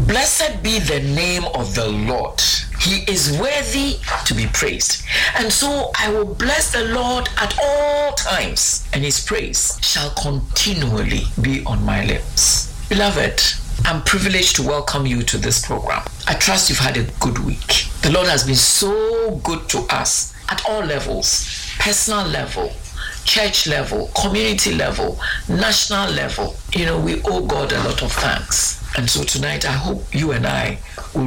Blessed be the name of the Lord. He is worthy to be praised. And so I will bless the Lord at all times, and his praise shall continually be on my lips. Beloved, I'm privileged to welcome you to this program. I trust you've had a good week. The Lord has been so good to us at all levels, personal level, church level, community level, national level. We owe God a lot of thanks. And so tonight, I hope you and I will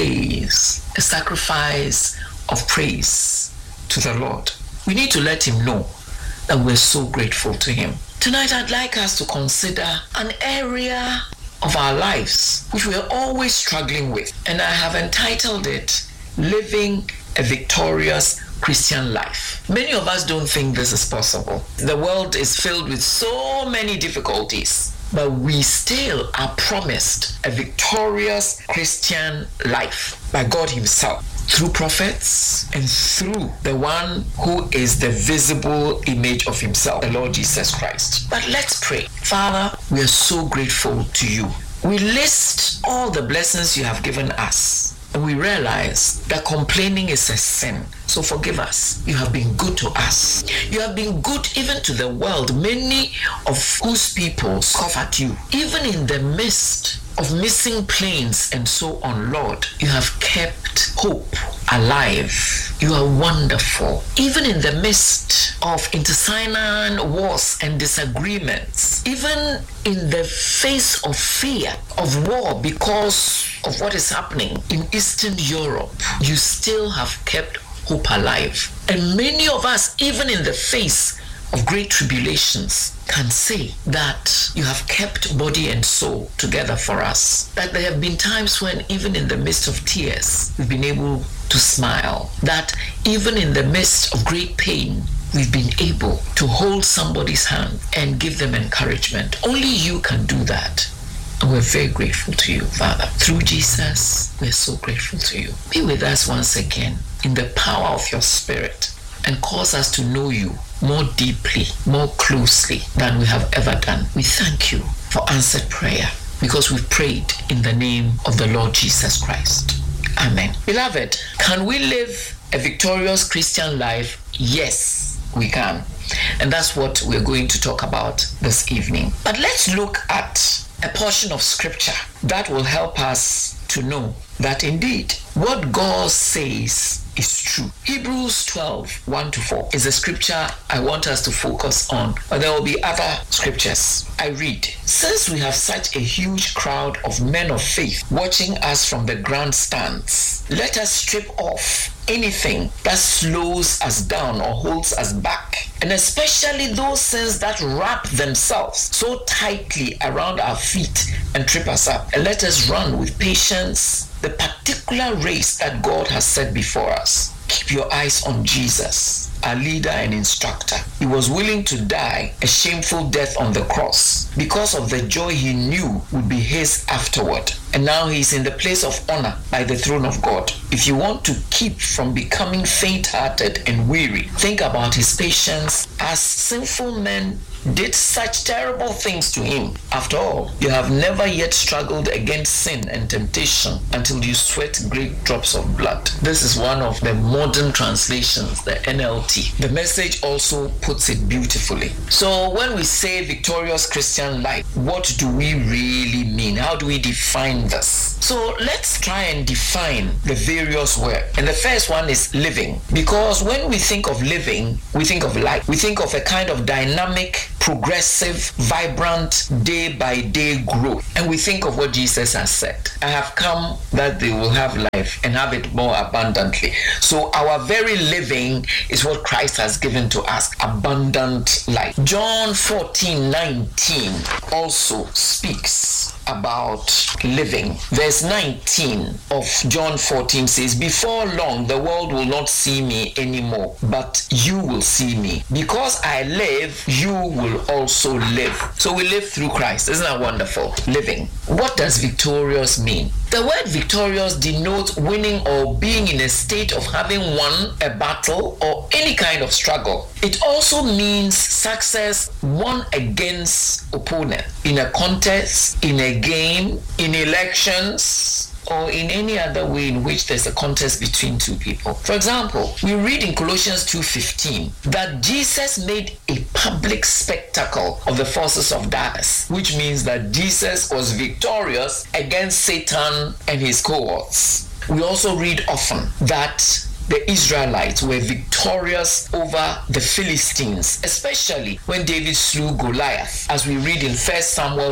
raise a sacrifice of praise to the Lord. We need to let him know that we're so grateful to him. Tonight, I'd like us to consider an area of our lives which we're always struggling with. And I have entitled it, Living a Victorious Christian Life. Many of us don't think this is possible. The world is filled with so many difficulties, but we still are promised a victorious Christian life by God himself, through prophets and through the one who is the visible image of himself, the Lord Jesus Christ. But let's pray. Father, we are so grateful to you. We list all the blessings you have given us, and we realize that complaining is a sin. So forgive us. You have been good to us. You have been good even to the world, many of whose people scoff at you. Even in the midst of missing planes and so on, Lord, you have kept hope alive. You are wonderful. Even in the midst of intestine wars and disagreements, even in the face of fear of war because of what is happening in Eastern Europe, you still have kept hope alive. And many of us, even in the face of great tribulations, can say that you have kept body and soul together for us. That there have been times when even in the midst of tears, we've been able to smile. That even in the midst of great pain, we've been able to hold somebody's hand and give them encouragement. Only you can do that. And we're very grateful to you, Father. Through Jesus, we're so grateful to you. Be with us once again in the power of your Spirit and cause us to know you more deeply, more closely than we have ever done. We thank you for answered prayer because we've prayed in the name of the Lord Jesus Christ. Amen. Beloved, can we live a victorious Christian life? Yes, we can. And that's what we're going to talk about this evening. But let's look at a portion of scripture that will help us to know that indeed what God says is true. Hebrews 12, 1-4 is a scripture I want us to focus on, but there will be other scriptures. I read, since we have such a huge crowd of men of faith watching us from the grandstands, let us strip off anything that slows us down or holds us back, and especially those sins that wrap themselves so tightly around our feet and trip us up, and let us run with patience the particular race that God has set before us. Keep your eyes on Jesus, our leader and instructor. He was willing to die a shameful death on the cross because of the joy he knew would be his afterward. And now he's in the place of honor by the throne of God. If you want to keep from becoming faint-hearted and weary, think about his patience as sinful men did such terrible things to him. After all, you have never yet struggled against sin and temptation until you sweat great drops of blood. This is one of the modern translations, the NLT. The Message also puts it beautifully. So when we say victorious Christian life, what do we really mean? How do we define this? So let's try and define the various words. And the first one is living. Because when we think of living, we think of life. We think of a kind of dynamic, progressive, vibrant, day-by-day growth. And we think of what Jesus has said. I have come that they will have life and have it more abundantly. So our very living is what Christ has given to us, abundant life. John 14:19 also speaks about living. Verse 19 of John 14 says, before long the world will not see me anymore, but you will see me. Because I live, you will also live. So we live through Christ. Isn't that wonderful? Living. What does victorious mean? The word victorious denotes winning or being in a state of having won a battle or any kind of struggle. It also means success won against opponent in a contest, in a a game, in elections, or in any other way in which there's a contest between two people. For example, we read in Colossians 2:15 that Jesus made a public spectacle of the forces of darkness, which means that Jesus was victorious against Satan and his cohorts. We also read often that the Israelites were victorious over the Philistines, especially when David slew Goliath, as we read in 1 Samuel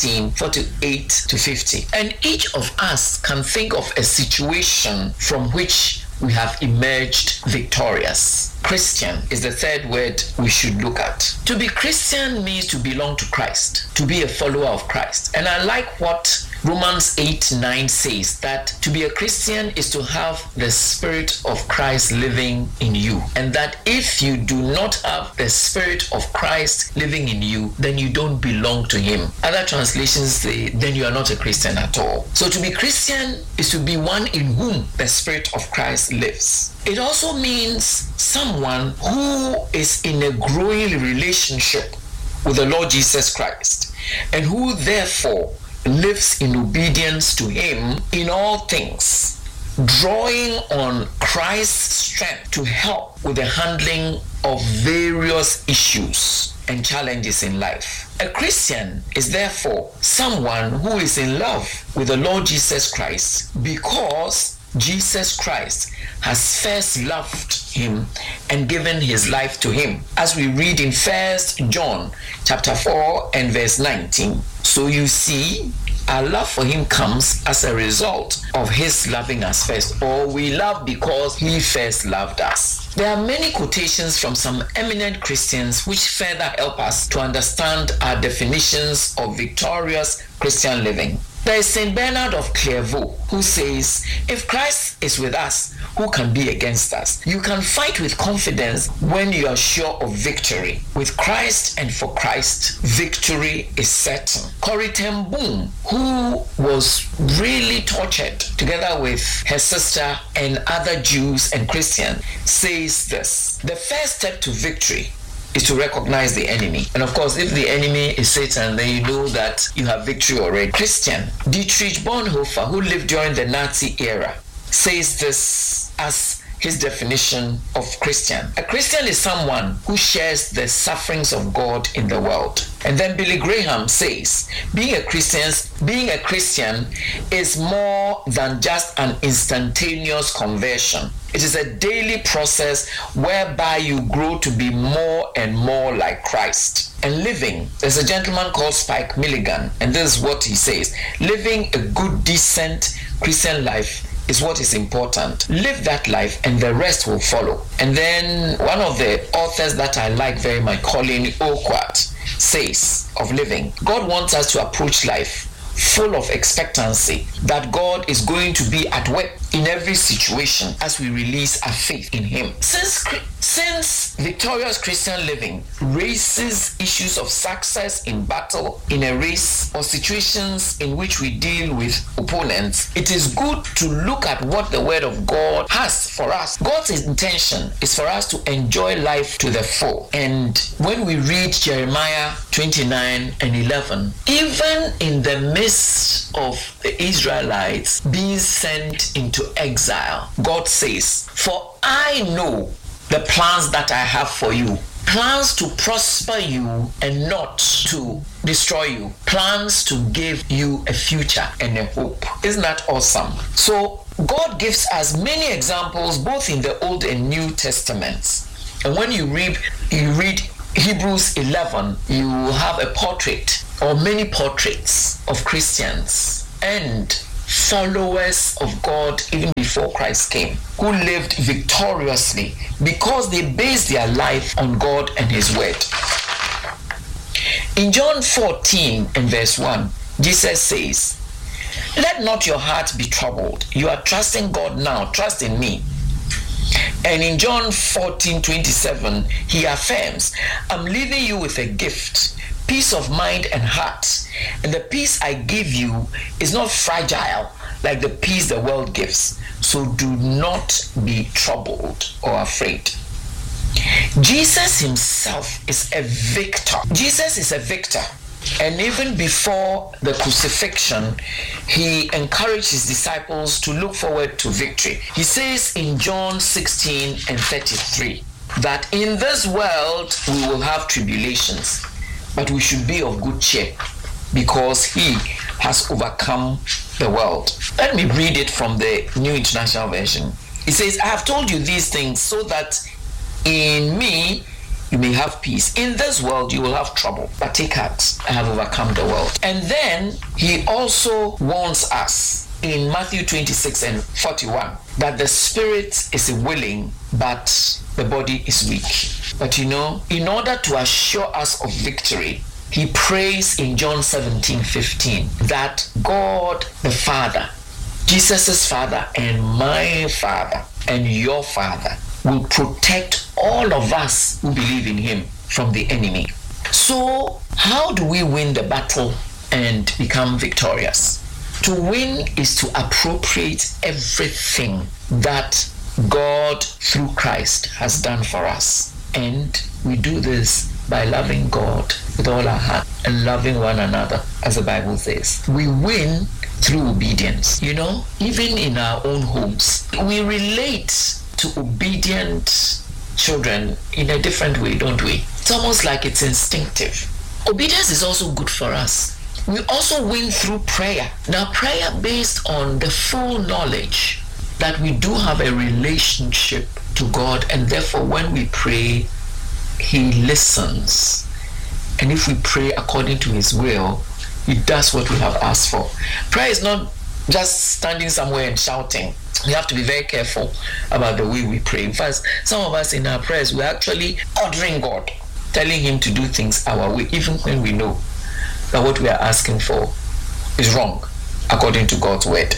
17:48-50. And each of us can think of a situation from which we have emerged victorious. Christian is the third word we should look at. To be Christian means to belong to Christ, to be a follower of Christ. And I like what Romans 8:9 says, that to be a Christian is to have the Spirit of Christ living in you. And that if you do not have the Spirit of Christ living in you, then you don't belong to Him. Other translations say, then you are not a Christian at all. So to be Christian is to be one in whom the Spirit of Christ lives. It also means someone who is in a growing relationship with the Lord Jesus Christ, and who therefore lives in obedience to Him in all things, drawing on Christ's strength to help with the handling of various issues and challenges in life. A Christian is therefore someone who is in love with the Lord Jesus Christ because Jesus Christ has first loved him and given his life to him, as we read in 1 John chapter 4 and verse 19. So you see, our love for him comes as a result of his loving us first, or we love because he first loved us. There are many quotations from some eminent Christians which further help us to understand our definitions of victorious Christian living. There is St. Bernard of Clairvaux, who says, if Christ is with us, who can be against us? You can fight with confidence when you are sure of victory. With Christ and for Christ, victory is certain. Corrie ten Boom, who was really tortured together with her sister and other Jews and Christians, says this: the first step to victory is to recognize the enemy. And of course, if the enemy is Satan, then you know that you have victory already. Christian Dietrich Bonhoeffer, who lived during the Nazi era, says this as his definition of Christian. A Christian is someone who shares the sufferings of God in the world. And then Billy Graham says, being a Christian is more than just an instantaneous conversion. It is a daily process whereby you grow to be more and more like Christ. And living, there's a gentleman called Spike Milligan, and this is what he says: living a good, decent Christian life is what is important. Live that life and the rest will follow. And then one of the authors that I like very much, Colin Urquhart, says of living, God wants us to approach life full of expectancy that God is going to be at work in every situation as we release our faith in Him. Since victorious Christian living raises issues of success in battle, in a race, or situations in which we deal with opponents, it is good to look at what the Word of God has for us. God's intention is for us to enjoy life to the full. And when we read Jeremiah 29:11, even in the midst of the Israelites being sent into exile, God says, for I know the plans that I have for you, plans to prosper you and not to destroy you, plans to give you a future and a hope. Isn't that awesome? So God gives us many examples both in the Old and New Testaments. And when you read Hebrews 11, you have a portrait or many portraits of Christians and followers of God even before Christ came, who lived victoriously because they based their life on God and His Word. In John 14 and verse 1, Jesus says, let not your heart be troubled. You are trusting God now, trust in me. And in John 14:27, he affirms, I'm leaving you with a gift, peace of mind and heart. And the peace I give you is not fragile like the peace the world gives. So do not be troubled or afraid. Jesus himself is a victor. Jesus is a victor. And even before the crucifixion, he encouraged his disciples to look forward to victory. He says in John 16:33 that in this world we will have tribulations, but we should be of good cheer because he has overcome the world. Let me read it from the New International Version. It says, I have told you these things so that in me you may have peace. In this world you will have trouble, but take heart, I have overcome the world. And then he also warns us in Matthew 26:41 that the spirit is willing, but the body is weak. But in order to assure us of victory, he prays in John 17:15 that God the Father, Jesus' Father and my Father and your Father will protect all of us who believe in him from the enemy. So how do we win the battle and become victorious? To win is to appropriate everything that God through Christ has done for us. And we do this by loving God with all our heart and loving one another, as the Bible says. We win through obedience. Even in our own homes, we relate to obedient children in a different way, don't we? It's almost like it's instinctive. Obedience is also good for us. We also win through prayer. Now, prayer based on the full knowledge that we do have a relationship to God, and therefore when we pray, he listens. And if we pray according to his will, he does what we have asked for. Prayer is not just standing somewhere and shouting. We have to be very careful about the way we pray. In fact, some of us in our prayers, we're actually ordering God, telling him to do things our way, even when we know that what we are asking for is wrong, according to God's word.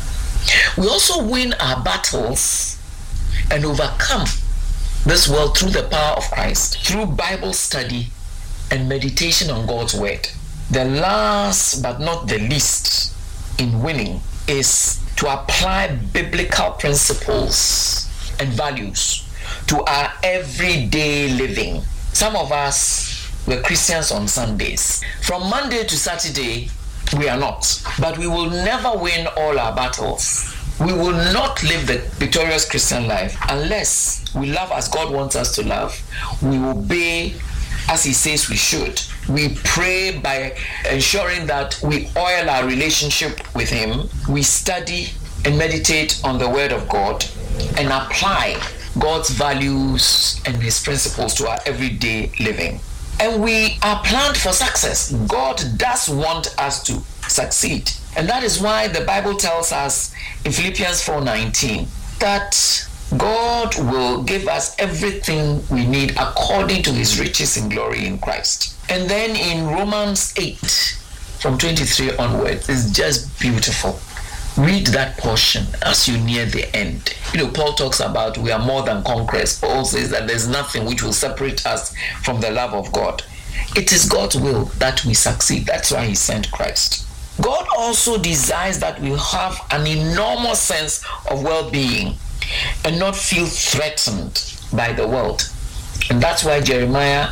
We also win our battles and overcome this world through the power of Christ, through Bible study and meditation on God's word. The last but not the least in winning is to apply biblical principles and values to our everyday living. Some of us were Christians on Sundays. From Monday to Saturday, we are not. But we will never win all our battles. We will not live the victorious Christian life unless we love as God wants us to love. We obey as he says we should. We pray by ensuring that we oil our relationship with him. We study and meditate on the word of God and apply God's values and his principles to our everyday living. And we are planned for success. God does want us to succeed. And that is why the Bible tells us in Philippians 4:19 that God will give us everything we need according to his riches in glory in Christ. And then in Romans 8 from 23 onwards, it's just beautiful. Read that portion as you near the end. Paul talks about we are more than conquerors. Paul says that there's nothing which will separate us from the love of God. It is God's will that we succeed. That's why he sent Christ. God also desires that we have an enormous sense of well-being and not feel threatened by the world. And that's why Jeremiah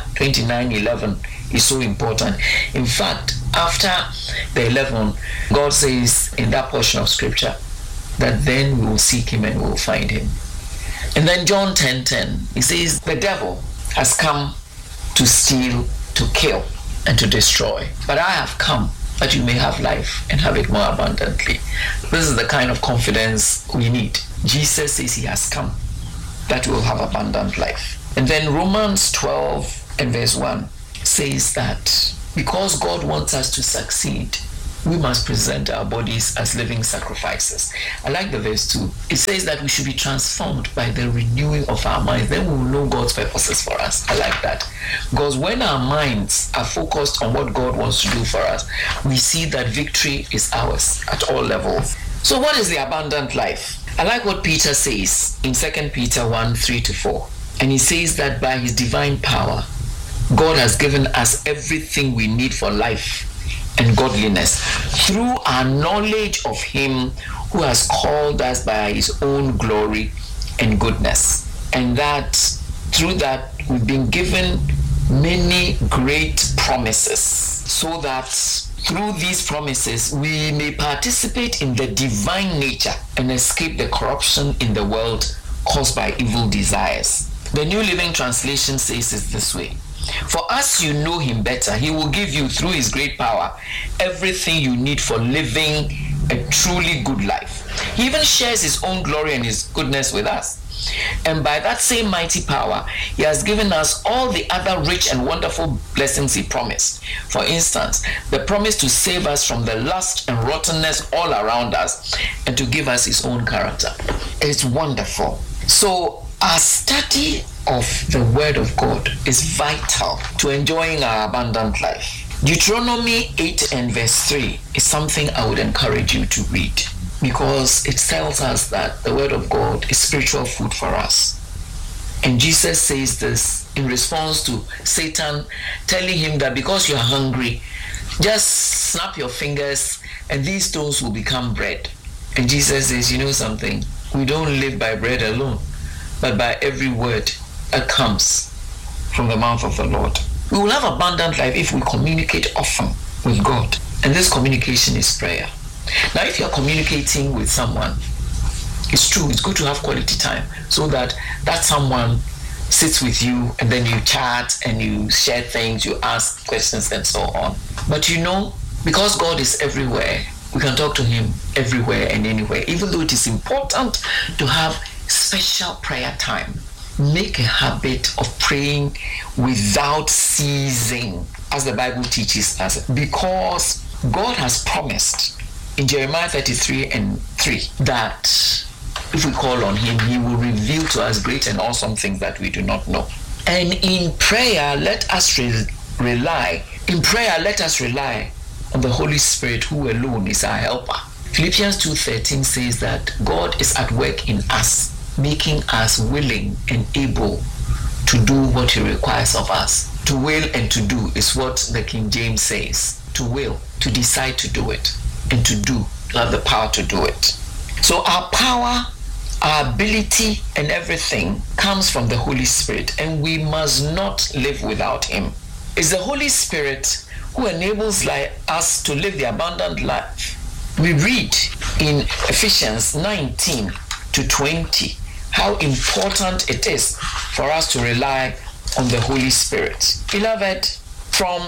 29:11 is so important. In fact, after the 11, God says in that portion of scripture that then we will seek him and we will find him. And then John 10:10, he says, the devil has come to steal, to kill, and to destroy. But I have come that you may have life and have it more abundantly. This is the kind of confidence we need. Jesus says he has come that we will have abundant life. And then Romans 12 and verse 1 says that because God wants us to succeed, we must present our bodies as living sacrifices. I like the verse 2. It says that we should be transformed by the renewing of our minds. Then we will know God's purposes for us. I like that. Because when our minds are focused on what God wants to do for us, we see that victory is ours at all levels. So what is the abundant life? I like what Peter says in 2 Peter 1:3-4. And he says that by his divine power, God has given us everything we need for life and godliness through our knowledge of him who has called us by his own glory and goodness. And that through that we've been given many great promises, so that through these promises we may participate in the divine nature and escape the corruption in the world caused by evil desires. The New Living Translation says it this way: for as you know him better, he will give you through his great power everything you need for living a truly good life. He even shares his own glory and his goodness with us. And by that same mighty power, he has given us all the other rich and wonderful blessings he promised. For instance, the promise to save us from the lust and rottenness all around us and to give us his own character. It's wonderful. So our study of the Word of God is vital to enjoying our abundant life. Deuteronomy 8 and verse 3 is something I would encourage you to read, because it tells us that the Word of God is spiritual food for us. And Jesus says this in response to Satan telling him that because you are hungry, just snap your fingers and these stones will become bread. And Jesus says, you know something? We don't live by bread alone, but by every word that comes from the mouth of the Lord. We will have abundant life if we communicate often with God. And this communication is prayer. Now, if you're communicating with someone, it's true, it's good to have quality time so that someone sits with you and then you chat and you share things, you ask questions and so on. But you know, because God is everywhere, we can talk to him everywhere and anywhere. Even though it is important to have special prayer time, make a habit of praying without ceasing, as the Bible teaches us, because God has promised in Jeremiah 33 and 3 that if we call on him, he will reveal to us great and awesome things that we do not know. And in prayer, let us rely on the Holy Spirit, who alone is our helper. Philippians 2:13 says that God is at work in us, making us willing and able to do what he requires of us. To will and to do is what the King James says. To will, to decide to do it, and to do, have the power to do it. So our power, our ability, and everything comes from the Holy Spirit, and we must not live without him. It's the Holy Spirit who enables us to live the abundant life. We read in Ephesians 19-20 how important it is for us to rely on the Holy Spirit. Beloved, from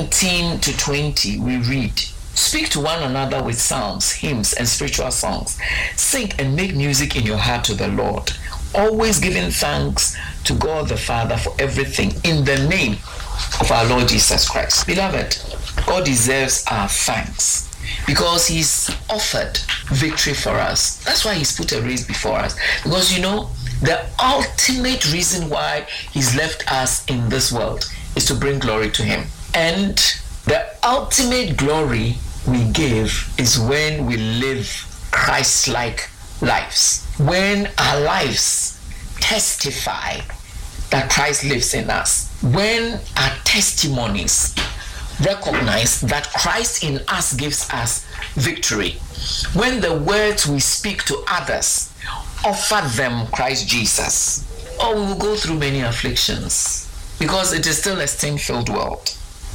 19-20 we read, speak to one another with psalms, hymns, and spiritual songs. Sing and make music in your heart to the Lord, always giving thanks to God the Father for everything in the name of our Lord Jesus Christ. Beloved, God deserves our thanks because he's offered victory for us. That's why he's put a race before us. Because you know, the ultimate reason why he's left us in this world is to bring glory to him. And the ultimate glory we give is when we live Christ-like lives. When our lives testify that Christ lives in us. When our testimonies recognize that Christ in us gives us victory. When the words we speak to others offer them Christ Jesus. Oh, we will go through many afflictions because it is still a sin-filled world.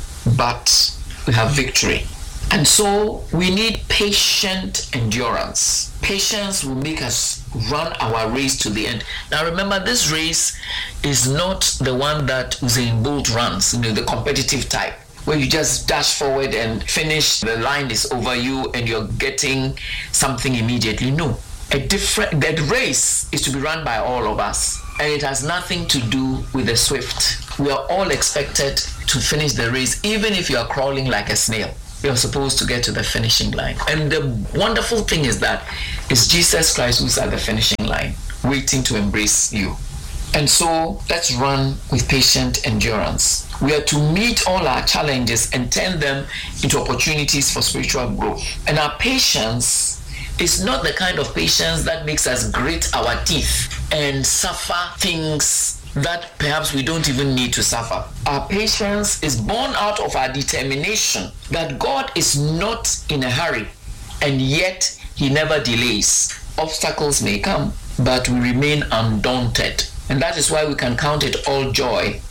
But we have victory. And so we need patient endurance. Patience will make us run our race to the end. Now remember, this race is not the one that Usain Bolt runs, the competitive type, where you just dash forward and finish, the line is over you and you're getting something immediately. No. That race is to be run by all of us, and it has nothing to do with the swift. We are all expected to finish the race, even if you are crawling like a snail. You're supposed to get to the finishing line. And the wonderful thing is that it's Jesus Christ who's at the finishing line, waiting to embrace you. And so let's run with patient endurance. We are to meet all our challenges and turn them into opportunities for spiritual growth. And our patience is not the kind of patience that makes us grit our teeth and suffer things that perhaps we don't even need to suffer. Our patience is born out of our determination that God is not in a hurry, and yet he never delays. Obstacles may come, but we remain undaunted. And that is why we can count it all joy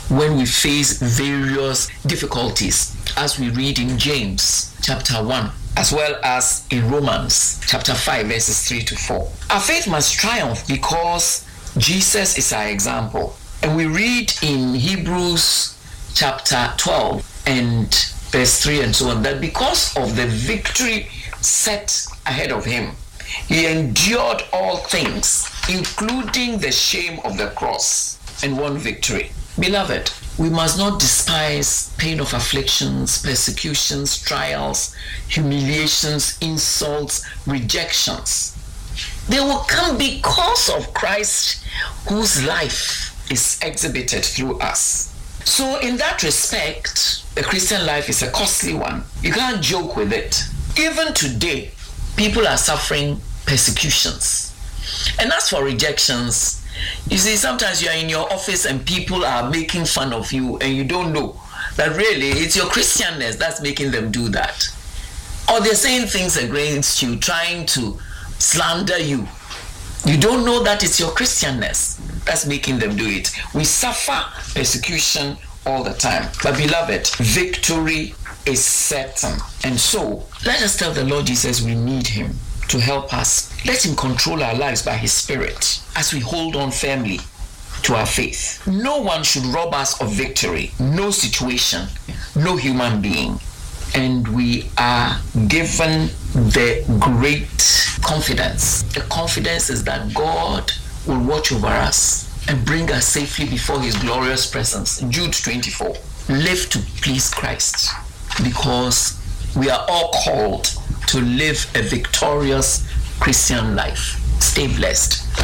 when we face various difficulties, as we read in James chapter 1, as well as in Romans chapter 5, verses 3 to 4. Our faith must triumph because Jesus is our example. And we read in Hebrews chapter 12 and verse 3 and so on, that because of the victory set ahead of him, he endured all things, including the shame of the cross, and won victory. Beloved, we must not despise pain of afflictions, persecutions, trials, humiliations, insults, rejections. They will come because of Christ, whose life is exhibited through us. So in that respect, the Christian life is a costly one. You can't joke with it. Even today, people are suffering persecutions. And as for rejections, you see, sometimes you are in your office and people are making fun of you and you don't know that really it's your Christianness that's making them do that. Or they're saying things against you, trying to slander you. You don't know that it's your Christianness that's making them do it. We suffer persecution all the time. But beloved, victory is certain. And so, let us tell the Lord Jesus we need him to help us. Let him control our lives by his Spirit as we hold on firmly to our faith. No one should rob us of victory. No situation, no human being. And we are given the great confidence. The confidence is that God will watch over us and bring us safely before his glorious presence. Jude 24. Live to please Christ, because we are all called to live a victorious Christian life. Stay blessed.